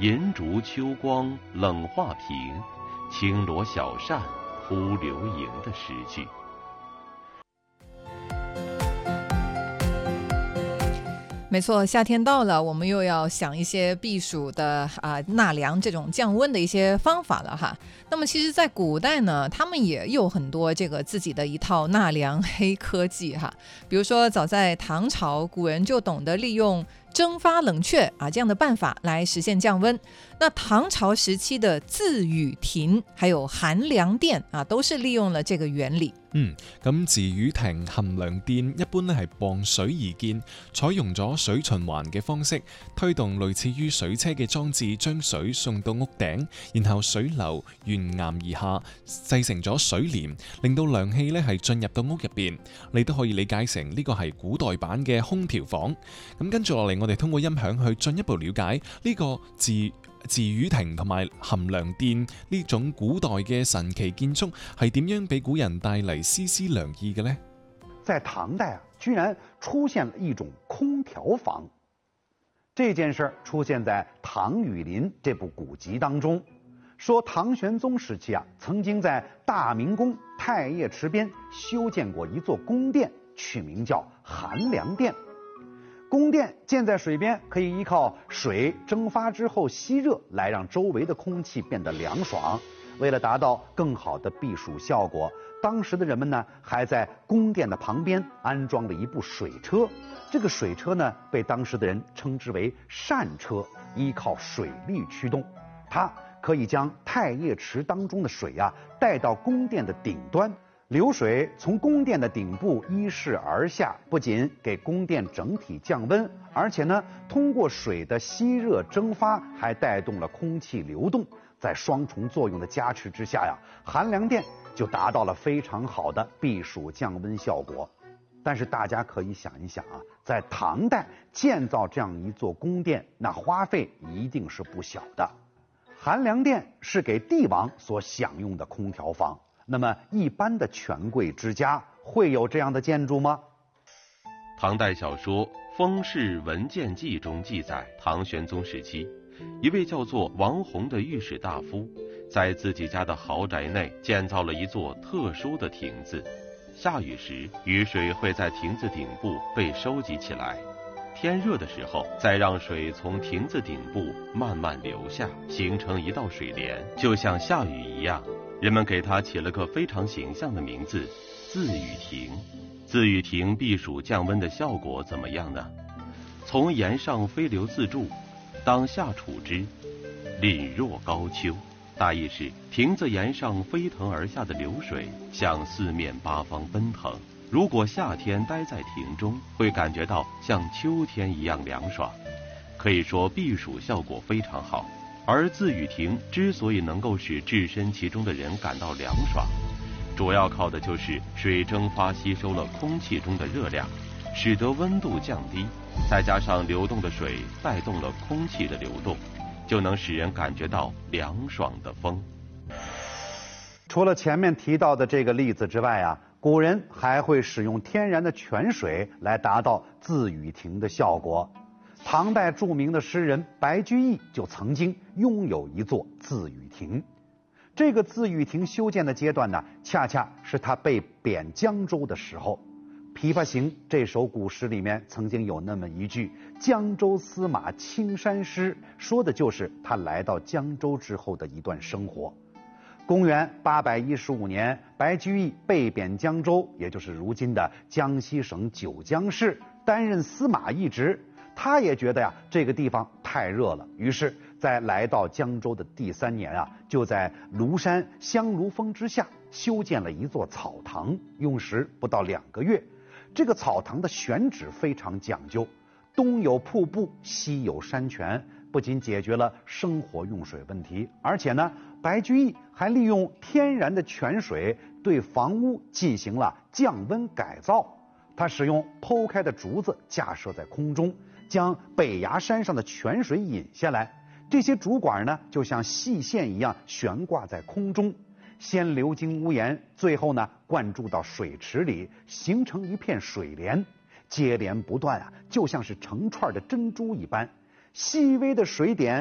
银烛秋光冷画屏，轻罗小扇扑流萤的诗句。 没错，夏天到了，我们又要想一些避暑的纳凉这种降温的一些方法了哈。那么其实在古代呢，他们也有很多这个自己的一套纳凉黑科技哈。比如说早在唐朝，古人就懂得利用蒸发冷却这样的办法来實現降溫。那唐朝時期的自雨亭還有寒涼殿都是利用了這個原理。 咁自雨亭、寒涼殿一般咧係傍水而建，採用咗水循環嘅方式，推動類似於水車嘅裝置，將水送到屋頂，然後水流沿岩而下，製成咗水簾，令到涼氣咧係進入到屋入邊。你都可以理解成呢個係古代版嘅空調房。咁跟住落嚟，我哋通過音響去進一步了解呢個自雨亭同埋寒涼殿呢種古代嘅神奇建築係點樣俾古人帶嚟絲絲涼意嘅呢？ 在唐代居然出現了一種空調房。這件事出現在《唐雨林》這部古籍當中，說唐玄宗時期曾經在大明宮太液池邊修建過一座宮殿，取名叫寒涼殿。宮殿建在水邊，可以依靠水蒸發之後吸熱，來讓周圍的空氣變得涼爽。為了達到更好的避暑效果，當時的人們呢，還在宮殿的旁邊安裝了一部水車。這個水車呢，被當時的人稱之為扇車，依靠水力驅動。它可以將太液池當中的水帶到宮殿的頂端。流水從宮殿的頂部依勢而下，不僅給宮殿整體降溫，而且呢，通過水的吸熱蒸發，還帶動了空氣流動。在雙重作用的加持之下寒涼殿就達到了非常好的避暑降溫效果。但是大家可以想一想在唐代建造這樣一座宮殿，那花費一定是不小的。寒涼殿是給帝王所享用的空調房。那麼一般的權貴之家會有這樣的建築嗎？ 唐代小說《封氏文鑑記》中記載，唐玄宗時期，一位叫做王弘的御史大夫，在自己家的豪宅內建造了一座特殊的亭子。下雨時，雨水會在亭子頂部被收集起來，天熱的時候，再讓水從亭子頂部慢慢流下，形成一道水簾，就像下雨一樣。人們給它起了個非常形象的名字，自雨亭。自雨亭避暑降溫的效果怎麼樣呢？從岩上飛流自注，當下處之，凜若高丘。大意是亭子岩上飛騰而下的流水向四面八方奔騰，如果夏天待在亭中，會感覺到像秋天一樣涼爽，可以說避暑效果非常好。而自雨亭之所以能夠使置身其中的人感到涼爽，主要靠的就是水蒸發吸收了空氣中的熱量，使得溫度降低，再加上流動的水帶動了空氣的流動，就能使人感覺到涼爽的風。 除了前面提到的這個例子之外古人還會使用天然的泉水來達到自雨亭的效果。唐代著名的詩人白居易就曾經擁有一座自雨亭。這個自雨亭修建的階段呢，恰恰是他被貶江州的時候。《琵琶行》這首古詩裡面曾經有那麼一句江州司馬青衫詩，說的就是他來到江州之後的一段生活。公元815年，白居易被貶江州，也就是如今的江西省九江市，擔任司馬一職。他也覺得這個地方太熱了，於是在來到江州的第3年就在廬山香爐峰之下修建了一座草堂，用時不到2個月。這個草堂的選址非常講究，東有瀑布，西有山泉，不僅解決了生活用水問題，而且呢，白居易還利用天然的泉水對房屋進行了降溫改造。他使用剖開的竹子架設在空中，將北崖山上的泉水引下來，這些竹管呢就像細線一樣懸掛在空中，先流經屋檐，最後呢灌注到水池裡，形成一片水簾，接連不斷就像是成串的珍珠一般，細微的水點